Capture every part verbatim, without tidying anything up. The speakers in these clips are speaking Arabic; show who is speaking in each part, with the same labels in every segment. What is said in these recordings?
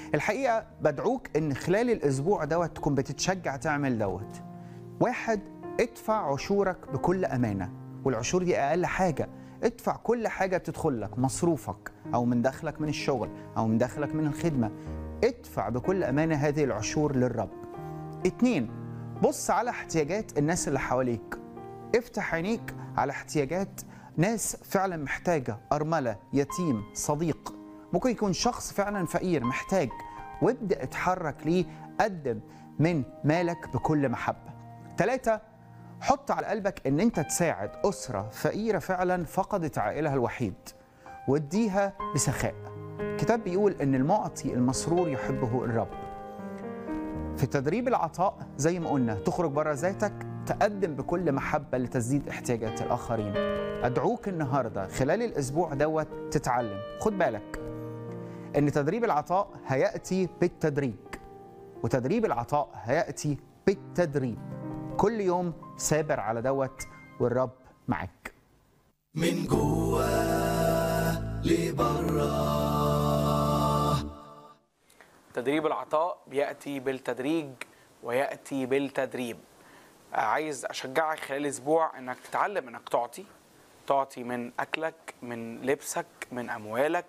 Speaker 1: الحقيقة بدعوك إن خلال الأسبوع دوت تكون بتتشجع تعمل دوت. واحد، ادفع عشورك بكل أمانة، والعشور دي أقل حاجة. ادفع كل حاجة تدخل لك، مصروفك أو من دخلك من الشغل أو من دخلك من الخدمة، ادفع بكل أمانة هذه العشور للرب. اتنين، بص على احتياجات الناس اللي حواليك، افتح عينيك على احتياجات ناس فعلا محتاجة، أرملة، يتيم، صديق، ممكن يكون شخص فعلا فقير محتاج، وابدأ اتحرك ليه. قدم من مالك بكل محبة. ثلاثة، حط على قلبك ان انت تساعد أسرة فقيرة فعلا فقدت عائلها الوحيد، واديها بسخاء. الكتاب بيقول ان المعطي المسرور يحبه الرب. في تدريب العطاء زي ما قلنا، تخرج بره ذاتك، تقدم بكل محبة لتسديد احتياجات الآخرين. أدعوك النهاردة خلال الأسبوع دوت تتعلم. خد بالك إن تدريب العطاء هيأتي بالتدريج، وتدريب العطاء هيأتي بالتدريب. كل يوم سابر على دوت، والرب معك.
Speaker 2: من جوه لبره.
Speaker 3: تدريب العطاء بيأتي بالتدريج ويأتي بالتدريب. عايز أشجعك خلال الأسبوع إنك تتعلم إنك تعطي تعطي من أكلك، من لبسك، من أموالك،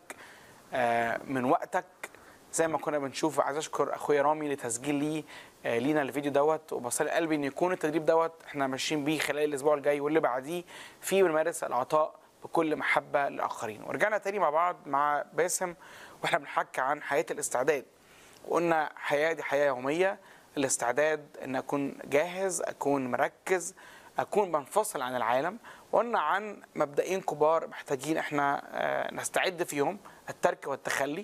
Speaker 3: من وقتك، زي ما كنا بنشوف. عايز أشكر أخويا رامي لتسجيل لي لينا الفيديو دوت، وبصلي قلبي إن يكون التدريب دوت إحنا ماشيين بيه خلال الأسبوع الجاي واللي بعديه، فيه بنمارس العطاء بكل محبة للآخرين. ورجعنا تاني مع بعض مع باسم، وإحنا بنحكي عن حياة الاستعداد، وقلنا حياة دي حياة يومية. الاستعداد ان اكون جاهز، اكون مركز، اكون بنفصل عن العالم. وقلنا عن مبدئين كبار محتاجين احنا نستعد فيهم: الترك والتخلي،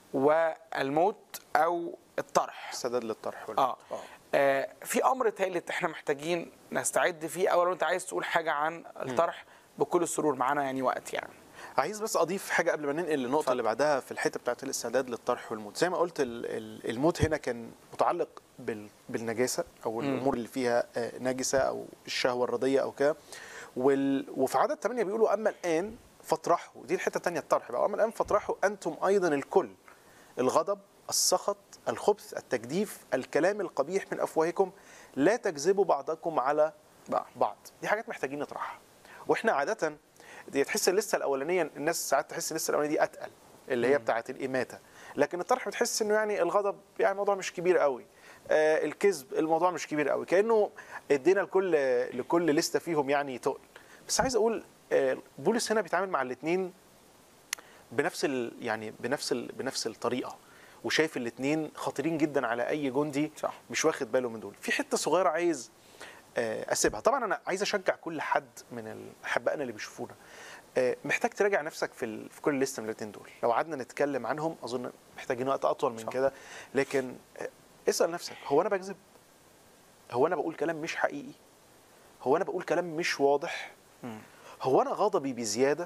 Speaker 3: والموت او الطرح،
Speaker 4: استعداد للطرح.
Speaker 3: آه. آه في امر ثالث احنا محتاجين نستعد فيه. او لو انت عايز تقول حاجه عن الطرح بكل السرور، معانا يعني وقت يعني.
Speaker 4: عايز بس اضيف حاجه قبل ما ننقل للنقطه ف... اللي بعدها في الحته بتاعت الاستعداد للطرح والموت. زي ما قلت الموت هنا كان متعلق بالنجاسه او الامور اللي فيها نجسه او الشهوه الرضيه او كده. وال... وفي عدد ثمانية بيقولوا اما الان فاطرحوا. دي الحته الثانيه، الطرح بقى. اما الان فاطرحوا انتم ايضا الكل الغضب، السخط، الخبث، التجديف، الكلام القبيح من افواهكم، لا تكذبوا بعضكم على بعض. دي حاجات محتاجين نطرحها. واحنا عاده دي تحس اللسته الاولانيه، الناس ساعات تحس اللسته الاولانيه دي اتقل، اللي هي بتاعه الاماته. لكن الطرح بتحس انه يعني الغضب يعني الموضوع مش كبير قوي، آه الكذب الموضوع مش كبير قوي، كانه ادينا لكل لكل لسته فيهم يعني تقل. بس عايز اقول آه بولس هنا بيتعامل مع الاثنين بنفس ال يعني بنفس ال بنفس الطريقه، وشايف الاثنين خطيرين جدا على اي جندي صح. مش واخد باله من دول. في حته صغيره عايز اسيبها. طبعا انا عايز اشجع كل حد من احبائنا اللي بيشوفونا، محتاج تراجع نفسك في في كل لسته من الاثنين دول. لو قعدنا نتكلم عنهم اظن محتاجين وقت اطول من كده، لكن اسال نفسك: هو انا بكذب؟ هو انا بقول كلام مش حقيقي؟ هو انا بقول كلام مش واضح؟ هو انا غضبي بزياده؟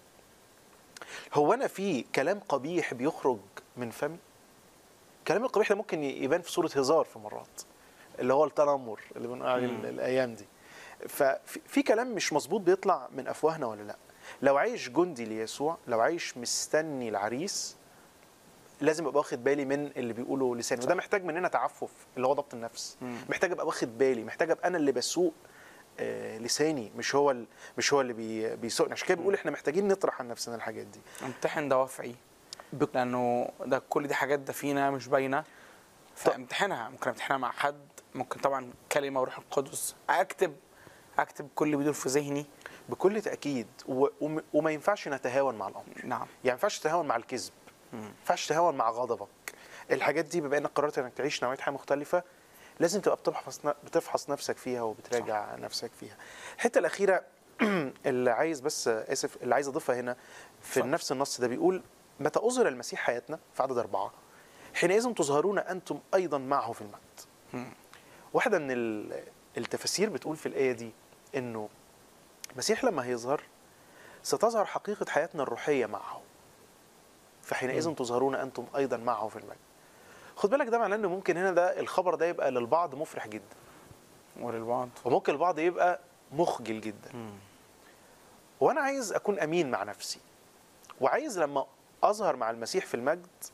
Speaker 4: هو انا في كلام قبيح بيخرج من فمي؟ الكلام القبيح ده ممكن يبان في صوره هزار في مرات، اللي هو التنمر اللي بنقول عليه الايام دي. ففي كلام مش مظبوط بيطلع من افواهنا ولا لا؟ لو عايش جندي ليسوع، لو عايش مستني العريس، لازم ابقى واخد بالي من اللي بيقوله لساني. وده محتاج مننا تعفف، اللي هو ضبط النفس. مم. محتاج ابقى واخد بالي، محتاج ابقى انا اللي بسوق آه لساني، مش هو مش هو اللي بي بيسوقني. عشان كده بيقول احنا محتاجين نطرح عن نفسنا الحاجات دي.
Speaker 3: امتحن دوافعي، لانه ده كل دي حاجات دفينه مش باينه، فامتحنها. ممكن امتحنها مع حد، ممكن طبعا كلمه وروح القدس، اكتب اكتب كل اللي بيدور في ذهني
Speaker 4: بكل تاكيد. وما ينفعش نتهاون مع الامر.
Speaker 3: نعم.
Speaker 4: يعني ما ينفعش تتهاون مع الكذب، ما ينفعش تتهاون مع غضبك. الحاجات دي بما انك قررت انك تعيش نوعيه حياه مختلفه، لازم تبقى بتفحص بتفحص نفسك فيها وبتراجع صح. نفسك فيها. الحته الاخيره اللي عايز بس اسف اللي عايز اضيفها هنا في صح. نفس النص ده بيقول: متى أظهر المسيح حياتنا، في عدد أربعة، حينئذ تظهرون أنتم أيضا معه في المجد. واحدة من التفاسير بتقول في الآية دي إنه المسيح لما هيظهر ستظهر حقيقة حياتنا الروحية معه، فحينئذ تظهرون أنتم أيضا معه في المجد. خد بالك، ده معناه إنه ممكن هنا ده الخبر ده يبقى للبعض مفرح جدا،
Speaker 3: وللبعض
Speaker 4: وممكن البعض يبقى مخجل جدا. مم. وأنا عايز أكون أمين مع نفسي، وعايز لما أظهر مع المسيح في المجد